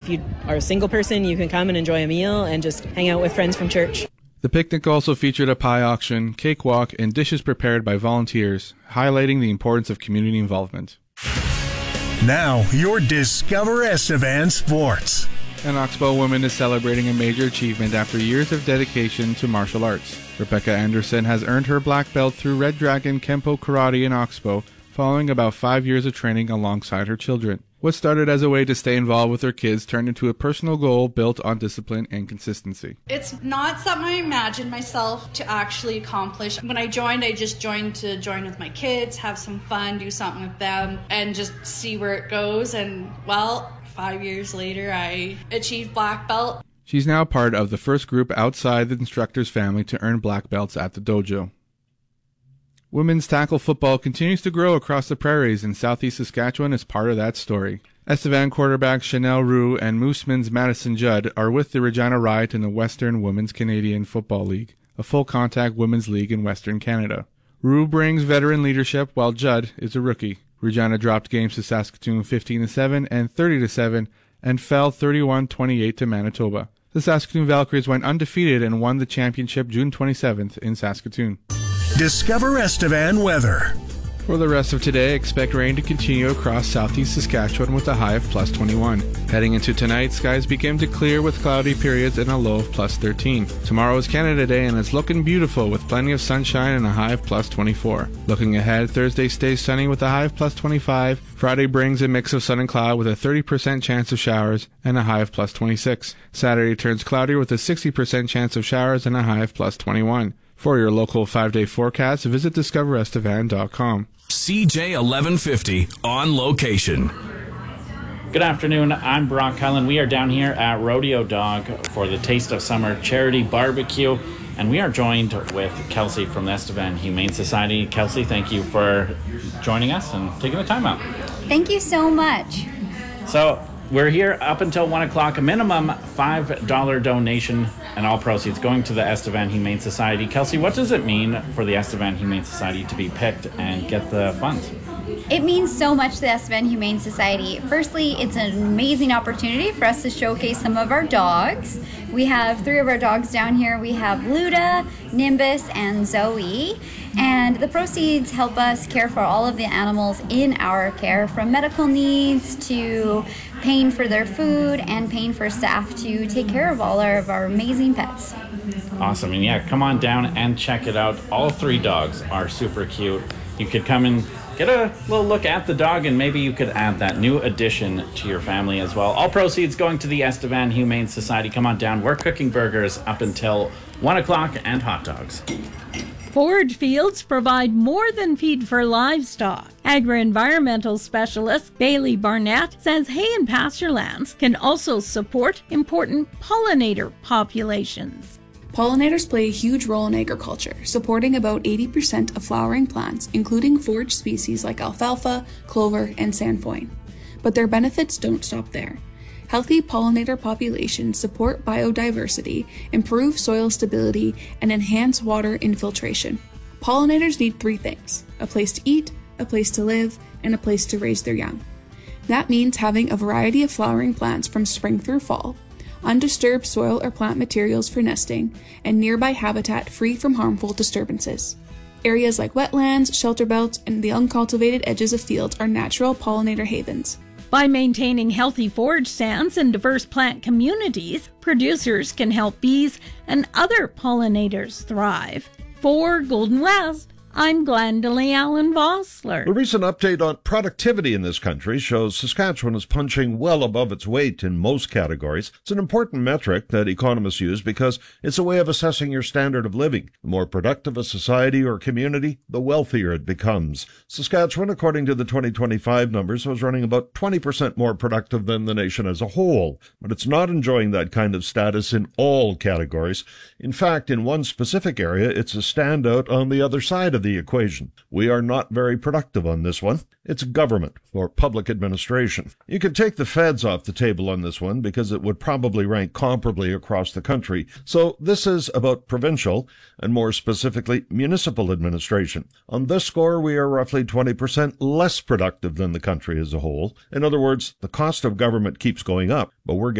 you are a single person, you can come and enjoy a meal and just hang out with friends from church. The picnic also featured a pie auction, cakewalk, and dishes prepared by volunteers, highlighting the importance of community involvement. Now, your Discover Estevan Sports. An Oxbow woman is celebrating a major achievement after years of dedication to martial arts. Rebecca Anderson has earned her black belt through Red Dragon Kempo Karate in Oxbow, following about 5 years of training alongside her children. What started as a way to stay involved with her kids turned into a personal goal built on discipline and consistency. It's not something I imagined myself to actually accomplish. When I joined, I just joined to join with my kids, have some fun, do something with them, and just see where it goes. And, well, 5 years later, I achieved black belt. She's now part of the first group outside the instructor's family to earn black belts at the dojo. Women's tackle football continues to grow across the prairies, and Southeast Saskatchewan is part of that story. Estevan quarterbacks Chanel Roux and Mooseman's Madison Judd are with the Regina Riot in the Western Women's Canadian Football League, a full-contact women's league in Western Canada. Roux brings veteran leadership, while Judd is a rookie. Regina dropped games to Saskatoon 15-7 and 30-7 and fell 31-28 to Manitoba. The Saskatoon Valkyries went undefeated and won the championship June 27th in Saskatoon. Discover Estevan weather. For the rest of today, expect rain to continue across southeast Saskatchewan with a high of plus 21. Heading into tonight, skies begin to clear with cloudy periods and a low of plus 13. Tomorrow is Canada Day and it's looking beautiful with plenty of sunshine and a high of plus 24. Looking ahead, Thursday stays sunny with a high of plus 25. Friday brings a mix of sun and cloud with a 30% chance of showers and a high of plus 26. Saturday turns cloudy with a 60% chance of showers and a high of plus 21. For your local 5-day forecast, visit discoverestevan.com. CJ 1150 on location. Good afternoon, I'm Brock Cullen. We are down here at Rodeo Dog for the Taste of Summer Charity Barbecue, and we are joined with Kelsey from the Estevan Humane Society. Kelsey, thank you for joining us and taking the time out. Thank you so much. So we're here up until 1 o'clock, a minimum $5 donation, and all proceeds going to the Estevan Humane Society. Kelsey, what does it mean for the Estevan Humane Society to be picked and get the funds? It means so much to the Estevan Humane Society. Firstly, it's an amazing opportunity for us to showcase some of our dogs. We have 3 of our dogs down here. We have Luda, Nimbus, and Zoe. And the proceeds help us care for all of the animals in our care, from medical needs to paying for their food and paying for staff to take care of all of our amazing pets. Awesome. And yeah, come on down and check it out. All 3 dogs are super cute. You could come and get a little look at the dog, and maybe you could add that new addition to your family as well. All proceeds going to the Estevan Humane Society. Come on down. We're cooking burgers up until 1 o'clock and hot dogs. Forage fields provide more than feed for livestock. Agri-environmental specialist Bailey Barnett says hay and pasture lands can also support important pollinator populations. Pollinators play a huge role in agriculture, supporting about 80% of flowering plants, including forage species like alfalfa, clover, and sainfoin. But their benefits don't stop there. Healthy pollinator populations support biodiversity, improve soil stability, and enhance water infiltration. Pollinators need 3 things: a place to eat, a place to live, and a place to raise their young. That means having a variety of flowering plants from spring through fall, undisturbed soil or plant materials for nesting, and nearby habitat free from harmful disturbances. Areas like wetlands, shelter belts, and the uncultivated edges of fields are natural pollinator havens. By maintaining healthy forage stands and diverse plant communities, producers can help bees and other pollinators thrive. For Golden West, I'm Glendalee Allen Vossler. A recent update on productivity in this country shows Saskatchewan is punching well above its weight in most categories. It's an important metric that economists use because it's a way of assessing your standard of living. The more productive a society or community, the wealthier it becomes. Saskatchewan, according to the 2025 numbers, was running about 20% more productive than the nation as a whole. But it's not enjoying that kind of status in all categories. In fact, in one specific area, it's a standout on the other side of the equation. We are not very productive on this one. It's government, or public administration. You could take the feds off the table on this one because it would probably rank comparably across the country. So this is about provincial, and more specifically, municipal administration. On this score, we are roughly 20% less productive than the country as a whole. In other words, the cost of government keeps going up, but we're